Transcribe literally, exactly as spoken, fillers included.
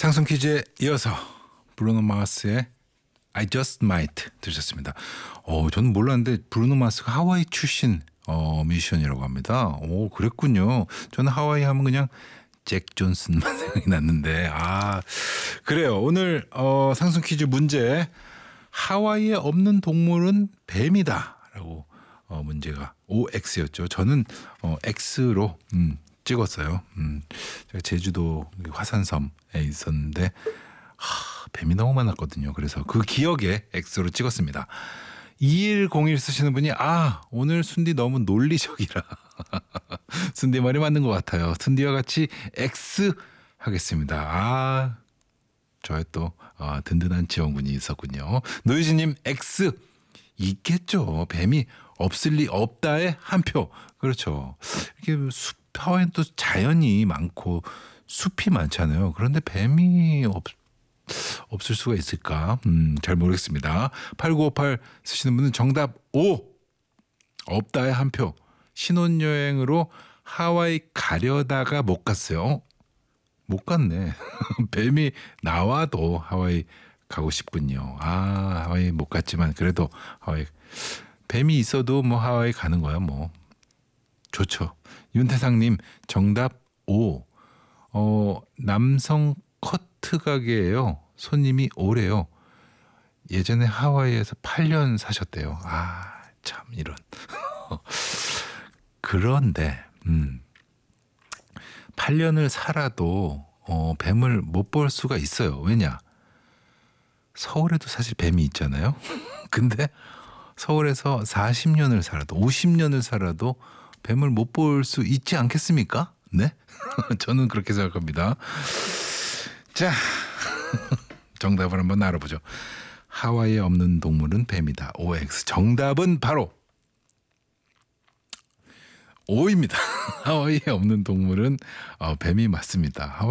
상승 퀴즈에 이어서 브루노 마스의 I Just Might 들으셨습니다. 어, 저는 몰랐는데 브루노 마스가 하와이 출신 어, 뮤지션이라고 합니다. 오, 그랬군요. 저는 하와이 하면 그냥 잭 존슨만 생각이 났는데, 아, 그래요. 오늘 어, 상승 퀴즈 문제, 하와이에 없는 동물은 뱀이다라고 어, 문제가 오엑스였죠. 저는 어, X로 음, 찍었어요. 음, 제가 제주도 화산섬에 있었는데 하, 뱀이 너무 많았거든요. 그래서 그 기억에 X로 찍었습니다. 이일공일 쓰시는 분이 아, 오늘 순디 너무 논리적이라 순디 말이 맞는 것 같아요. 순디와 같이 X 하겠습니다. 아, 저의 또 어, 든든한 지원군이 있었군요. 노유진님 X 있겠죠. 뱀이 없을 리 없다에 한 표. 그렇죠. 이렇게 숲 하와이는 또 자연이 많고 숲이 많잖아요. 그런데 뱀이 없 없을 수가 있을까? 음, 잘 모르겠습니다. 팔구오팔 쓰시는 분은 정답 오. 없다에 한 표. 신혼여행으로 하와이 가려다가 못 갔어요. 못 갔네. 뱀이 나와도 하와이 가고 싶군요. 아, 하와이 못 갔지만 그래도 하와이 뱀이 있어도 뭐 하와이 가는 거야 뭐. 좋죠. 윤태상님 정답 오. 어, 남성 커트 가게예요. 손님이 오래요. 예전에 하와이에서 팔 년 사셨대요. 아, 참 이런. 그런데 음, 팔 년을 살아도 어, 뱀을 못 볼 수가 있어요. 왜냐? 서울에도 사실 뱀이 있잖아요. 근데 서울에서 사십 년을 살아도 오십 년을 살아도 뱀을 못 볼 수 있지 않겠습니까? 네? 저는 그렇게 생각합니다. 자, 정답을 한번 알아보죠. 하와이에 없는 동물은 뱀이다. 오엑스. 정답은 바로 오입니다. 하와이에 없는 동물은 어, 뱀이 맞습니다.